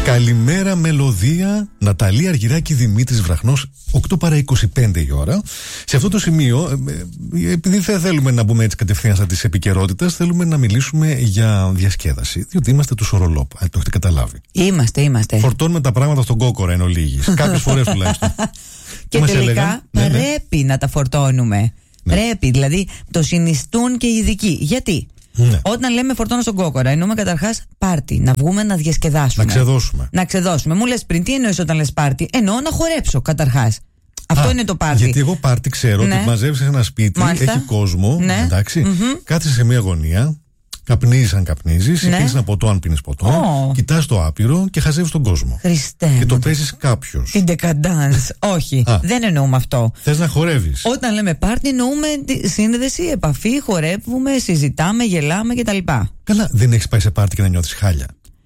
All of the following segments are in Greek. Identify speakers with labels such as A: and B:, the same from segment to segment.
A: Καλημέρα μελωδία, Ναταλία Αργυράκη, Δημήτρης Βραχνός, 8 παρά 25 η ώρα. Σε αυτό το σημείο, επειδή δεν θέλουμε να μπούμε έτσι κατευθείαν στα της επικαιρότητας, θέλουμε να μιλήσουμε για διασκέδαση. Διότι είμαστε του Σορολόπ, το έχετε καταλάβει. Είμαστε. Φορτώνουμε τα πράγματα στον κόκορα εν ολίγης. Κάποιες φορές τουλάχιστον.
B: Και τελικά πρέπει να τα φορτώνουμε. Ναι. Πρέπει, δηλαδή το συνιστούν και οι ειδικοί. Γιατί? Ναι. Όταν λέμε φορτώνω στον κόκορα, εννοούμε καταρχάς πάρτι. Να βγούμε να διασκεδάσουμε.
A: Να ξεδώσουμε.
B: Μου λες πριν, τι εννοείς όταν λες πάρτι? Εννοώ να χορέψω καταρχάς. Αυτό είναι το πάρτι.
A: Γιατί εγώ πάρτι ξέρω ότι μαζεύεις ένα σπίτι, έχει κόσμο, εντάξει, κάθεσαι σε μια γωνία, καπνίζεις αν καπνίζεις, πίνεις ένα ποτό αν πίνεις ποτό, κοιτάς το άπειρο και χαζεύεις τον κόσμο.
B: Χριστέ.
A: Και το παίζεις κάποιος.
B: Την decadence. Όχι, δεν εννοούμε αυτό.
A: Θες να χορεύεις.
B: Όταν λέμε πάρτι, εννοούμε σύνδεση, επαφή, χορεύουμε, συζητάμε, γελάμε κτλ.
A: Καλά, δεν έχεις πάει σε πάρτι και να νιώθεις χάλια?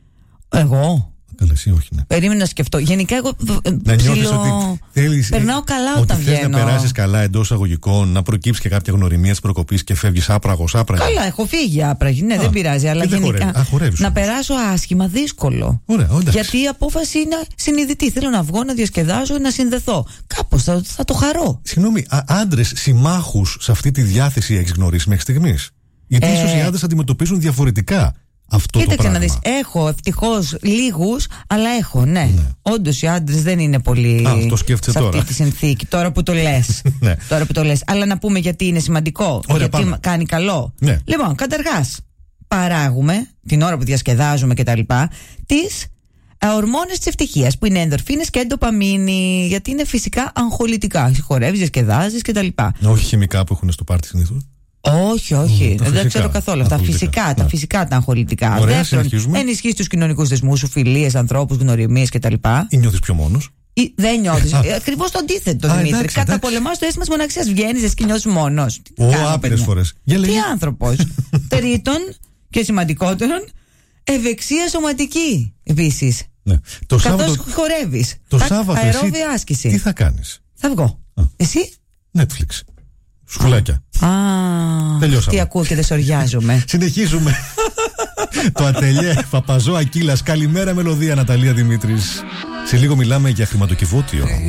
B: Εγώ.
A: Καλά, εσύ όχι, ναι.
B: Περίμενα να σκεφτώ. Γενικά, εγώ
A: να νιώθεις ότι θέλεις,
B: περνάω καλά όταν βγαίνω.
A: Θες να περάσεις καλά εντός εισαγωγικών, να προκύψει και κάποια γνωριμία της προκοπής και φεύγεις άπραγος.
B: Καλά, έχω φύγει άπραγη. Ναι, δεν πειράζει. Αλλά γενικά να περάσω άσχημα, δύσκολο.
A: Ωραία,
B: γιατί η απόφαση είναι συνειδητή. Θέλω να βγω, να διασκεδάζω, να συνδεθώ. Κάπως θα το χαρώ.
A: Συγγνώμη, άντρες συμμάχους σε αυτή τη διάθεση έχεις γνωρίσει μέχρι στιγμής? Γιατί ίσως οι άντρες αντιμετωπίζουν διαφορετικά αυτό.
B: Κοίταξε να δεις, έχω ευτυχώς λίγους, αλλά έχω, ναι. Όντως οι άντρες δεν είναι πολύ σε αυτή τη συνθήκη. Τώρα που το λες. Τώρα που το λες. Αλλά να πούμε γιατί είναι σημαντικό.
A: Ωραία,
B: γιατί κάνει καλό. Ναι. Λοιπόν, καταρχάς, παράγουμε την ώρα που διασκεδάζουμε κτλ. Τις ορμόνες της ευτυχίας, που είναι ενδορφίνες και ντοπαμίνη, γιατί είναι φυσικά αγχολητικά. Χορεύεις, διασκεδάζεις κτλ.
A: Όχι χημικά που έχουν στο πάρτι συνήθως.
B: Όχι, δεν ξέρω καθόλου αυτά. Τα φυσικά τα αγχολητικά. Δεύτερον, ενισχύεις τους κοινωνικούς δεσμούς σου, φιλίες, ανθρώπους, γνωριμίες κτλ.
A: Ή νιώθεις πιο μόνος?
B: Δεν νιώθεις. Ακριβώς το αντίθετο, Δημήτρη. Καταπολεμάς το αίσθημα της μοναξιάς. Βγαίνεις εσύ και νιώθεις μόνος.
A: Άπειρες φορές.
B: Τι άνθρωπος. Τρίτον και σημαντικότερον, ευεξία σωματική επίσης. Καθώς χορεύεις.
A: Το Σάββατο
B: αερόβια άσκηση.
A: Τι θα κάνεις?
B: Θα βγω. Εσύ?
A: Netflix. Σκουλάκια. Τελειώσαμε.
B: Τι ακούω και δεν σοριάζομαι.
A: Συνεχίζουμε. Το ατελιέ Παπαζό Ακύλας. Καλημέρα μελωδία, Ναταλία Δημήτρης. Σε λίγο μιλάμε για χρηματοκιβώτιο.